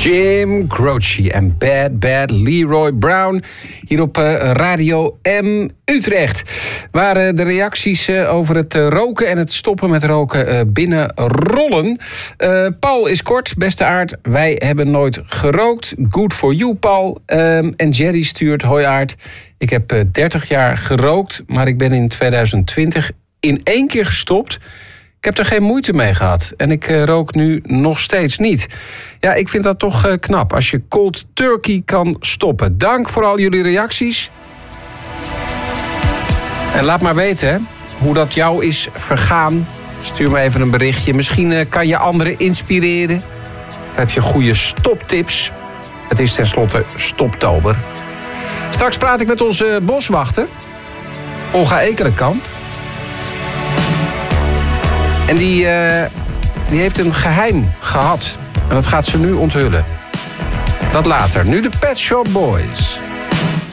Jim Croce en Bad Bad Leroy Brown hier op Radio M Utrecht. Waar de reacties over het roken en het stoppen met roken binnenrollen. Paul is kort, beste Aart. Wij hebben nooit gerookt. Good for you, Paul. En Jerry stuurt, hoi Aart. Ik heb 30 jaar gerookt, maar ik ben in 2020 in 1 keer gestopt. Ik heb er geen moeite mee gehad. En ik rook nu nog steeds niet. Ja, ik vind dat toch knap. Als je cold turkey kan stoppen. Dank voor al jullie reacties. En laat maar weten hè, hoe dat jou is vergaan. Stuur me even een berichtje. Misschien kan je anderen inspireren. Of heb je goede stoptips. Het is tenslotte Stoptober. Straks praat ik met onze boswachter. Olga Ekelenkamp. En die heeft een geheim gehad. En dat gaat ze nu onthullen. Dat later. Nu de Pet Shop Boys.